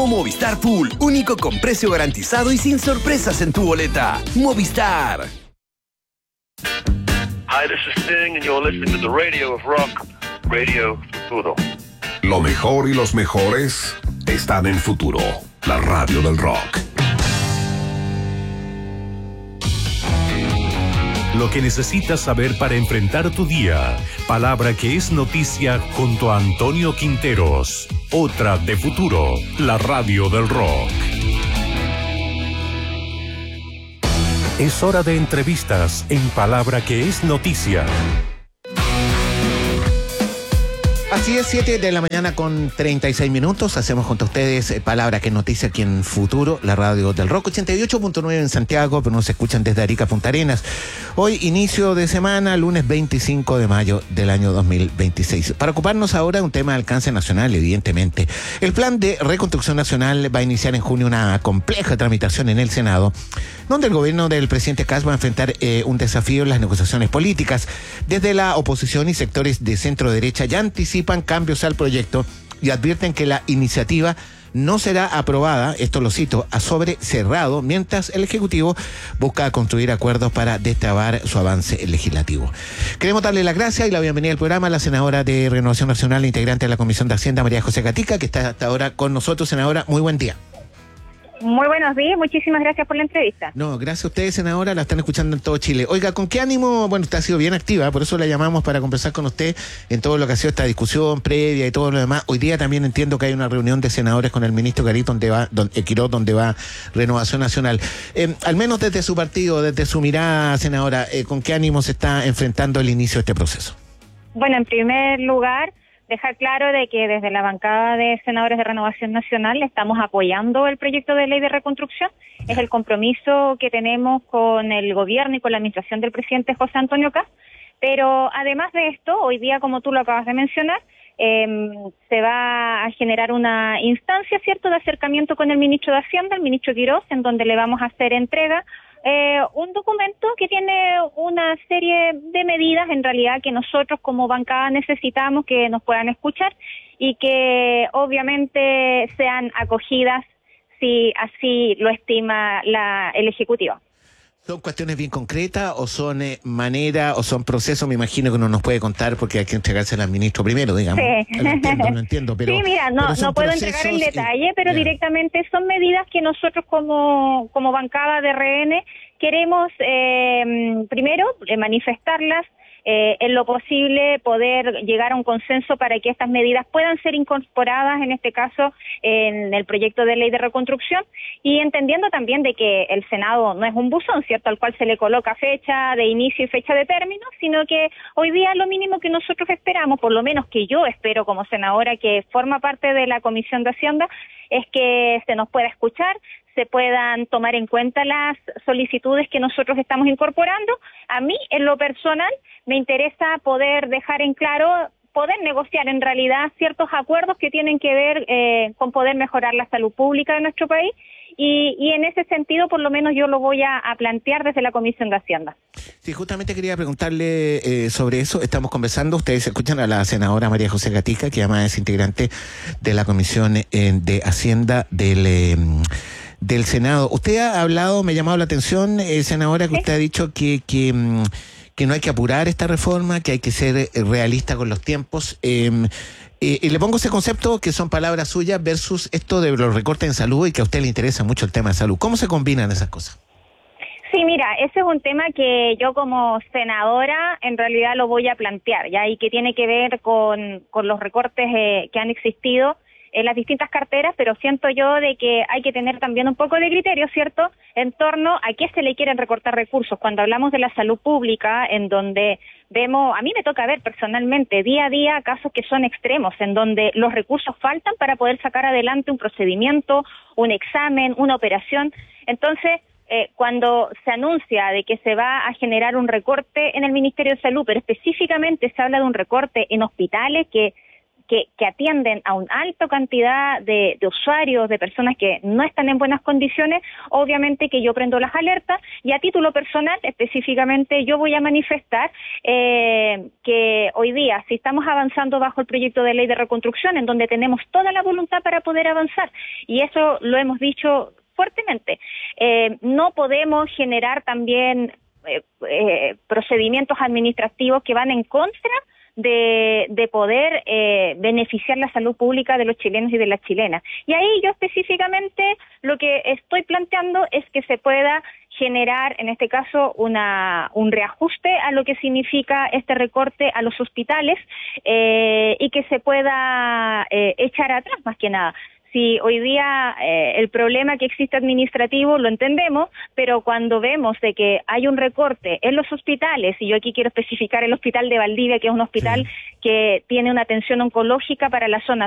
Nuevo Movistar Full, único con precio garantizado y sin sorpresas en tu boleta. Movistar. Hi, this is Sting and you're listening to the Radio of Rock, Radio Futuro. Lo mejor y los mejores están en Futuro, la radio del rock. Lo que necesitas saber para enfrentar tu día. Palabra que es noticia junto a Antonio Quinteros. Otra de Futuro, la radio del rock. Es hora de entrevistas en Palabra que es noticia. Así es, 7 de la mañana con 36 minutos. Hacemos junto a ustedes Palabra que es noticia aquí en Futuro, la radio del rock, 88.9 en Santiago, pero nos escuchan desde Arica, Punta Arenas. Hoy, inicio de semana, lunes 25 de mayo del año 2026. Para ocuparnos ahora de un tema de alcance nacional, evidentemente. El Plan de Reconstrucción Nacional va a iniciar en junio una compleja tramitación en el Senado, donde el gobierno del presidente Kast va a enfrentar un desafío en las negociaciones políticas. Desde la oposición y sectores de centro-derecha ya anticipan cambios al proyecto y advierten que la iniciativa no será aprobada, esto lo cito, a sobre cerrado, mientras el Ejecutivo busca construir acuerdos para destrabar su avance legislativo. Queremos darle las gracias y la bienvenida al programa a la senadora de Renovación Nacional, integrante de la Comisión de Hacienda, María José Gatica, que está hasta ahora con nosotros. Senadora, muy buen día. Muy buenos días, muchísimas gracias por la entrevista. No, gracias a ustedes, senadora, la están escuchando en todo Chile. Oiga, ¿con qué ánimo? Bueno, usted ha sido bien activa, por eso la llamamos para conversar con usted en todo lo que ha sido esta discusión previa y todo lo demás. Hoy día también entiendo que hay una reunión de senadores con el ministro Quiroz, donde va Renovación Nacional. Al menos desde su partido, desde su mirada, senadora, ¿con qué ánimo se está enfrentando el inicio de este proceso? Bueno, en primer lugar, dejar claro de que desde la bancada de senadores de Renovación Nacional estamos apoyando el proyecto de ley de reconstrucción. Es el compromiso que tenemos con el gobierno y con la administración del presidente José Antonio Kast. Pero además de esto, hoy día, como tú lo acabas de mencionar, se va a generar una instancia, ¿cierto?, de acercamiento con el ministro de Hacienda, el ministro Quiroz, en donde le vamos a hacer entrega un documento que tiene una serie de medidas en realidad que nosotros como bancada necesitamos que nos puedan escuchar y que obviamente sean acogidas si así lo estima el Ejecutivo. ¿Son cuestiones bien concretas o son manera o son procesos? Me imagino que no nos puede contar porque hay que entregársela al ministro primero, digamos. Sí. Lo entiendo, pero... Sí, mira, no puedo entregar el detalle, pero directamente son medidas que nosotros como bancada de RN queremos primero manifestarlas, en lo posible poder llegar a un consenso para que estas medidas puedan ser incorporadas, en este caso, en el proyecto de ley de reconstrucción, y entendiendo también de que el Senado no es un buzón, ¿cierto?, al cual se le coloca fecha de inicio y fecha de término, sino que hoy día lo mínimo que nosotros esperamos, por lo menos que yo espero como senadora que forma parte de la Comisión de Hacienda, es que se nos pueda escuchar, se puedan tomar en cuenta las solicitudes que nosotros estamos incorporando. A mí, en lo personal, me interesa poder dejar en claro, poder negociar en realidad ciertos acuerdos que tienen que ver con poder mejorar la salud pública de nuestro país y en ese sentido, por lo menos yo lo voy a plantear desde la Comisión de Hacienda. Sí, justamente quería preguntarle sobre eso. Estamos conversando, ustedes escuchan a la senadora María José Gatica, que además es integrante de la Comisión de Hacienda del Senado. Usted ha hablado, me ha llamado la atención, senadora, que usted ha dicho que no hay que apurar esta reforma, que hay que ser realista con los tiempos. Y le pongo ese concepto, que son palabras suyas, versus esto de los recortes en salud y que a usted le interesa mucho el tema de salud. ¿Cómo se combinan esas cosas? Sí, mira, ese es un tema que yo como senadora en realidad lo voy a plantear, ¿ya? Y que tiene que ver con los recortes que han existido en las distintas carteras, pero siento yo de que hay que tener también un poco de criterio, ¿cierto?, en torno a qué se le quieren recortar recursos. Cuando hablamos de la salud pública, en donde vemos, a mí me toca ver personalmente día a día casos que son extremos, en donde los recursos faltan para poder sacar adelante un procedimiento, un examen, una operación. Entonces, cuando se anuncia de que se va a generar un recorte en el Ministerio de Salud, pero específicamente se habla de un recorte en hospitales que que atienden a una alta cantidad de usuarios, de personas que no están en buenas condiciones, obviamente que yo prendo las alertas, y a título personal, específicamente, yo voy a manifestar que hoy día, si estamos avanzando bajo el proyecto de ley de reconstrucción, en donde tenemos toda la voluntad para poder avanzar, y eso lo hemos dicho fuertemente, no podemos generar también procedimientos administrativos que van en contra de poder beneficiar la salud pública de los chilenos y de las chilenas. Y ahí yo específicamente lo que estoy planteando es que se pueda generar, en este caso, un reajuste a lo que significa este recorte a los hospitales y que se pueda echar atrás, más que nada. Si hoy día el problema que existe administrativo lo entendemos, pero cuando vemos de que hay un recorte en los hospitales, y yo aquí quiero especificar el hospital de Valdivia, que es un hospital que tiene una atención oncológica para la zona